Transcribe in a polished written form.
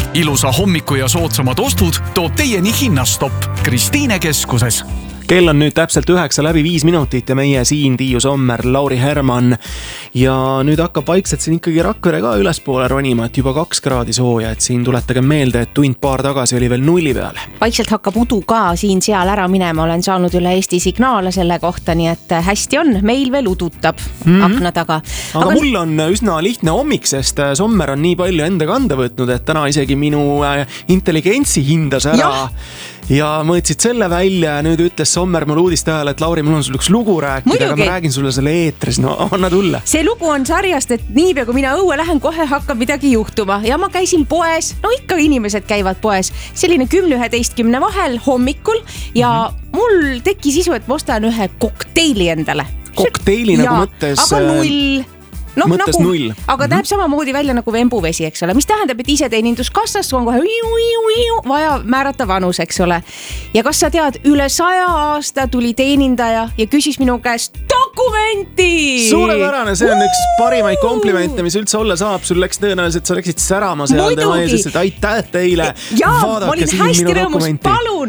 Ilusa hommiku ja soodsamad ostud toob teieni Hinnastopp Kristiine keskuses. Kell on nüüd täpselt 9:05 ja meie siin Tiiu Sommer, Lauri Herman ja nüüd hakkab vaikselt siin ikkagi Rakvere ka ülespoole ronima, et juba 2 kraadi sooja, et siin tuletage meelde, et tund-paar tagasi oli veel 0 peal. Vaikselt hakkab udu ka siin-seal ära minema, olen saanud üle Eesti signaale selle kohta, nii et hästi on, meil veel udutab akna taga. Aga mul on üsna lihtne hommik, sest Sommer on nii palju enda kanda võtnud, et täna isegi minu intelligentsi hindas ära. Ja mõõtsid selle välja ja nüüd ütles Sommer mul uudiste ajal, et Lauri, mul on sul üks lugu rääkida, aga ma räägin sulle selle eetris, no anna tulla. See lugu on sarjast, et niipea kui mina õue lähen, kohe hakkab midagi juhtuma ja ma käisin poes, no ikka inimesed käivad poes, selline 10-11 vahel hommikul ja mul tekkis isu, et ma ostan ühe kokteili endale. Kokteili nagu mõttes... Aga 0. Mõttes nagu, 0. Aga näeb samamoodi välja nagu vembuvesi, eks ole, mis tähendab, et iseteeninduskassast on kohe vaja määrata vanus, eks ole. Ja kas sa tead, üle 100 aasta tuli teenindaja ja küsis minu käest dokumenti! Suurepärane, see on üks parimaid komplimente, mis üldse olla saab. Sul läks tõenäoliselt, sa läksid särama seal tema ees, et aitäh teile. Ja, ma olin hästi rõõmus, palun!